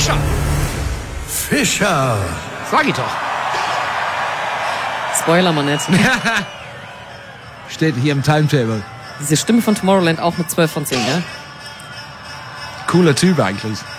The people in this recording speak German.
Fischer. Fischer. Sag ich doch. Spoiler mal nicht. Steht hier im Timetable. Diese Stimme von Tomorrowland auch mit 12 von 10, ja? Cooler Typ eigentlich.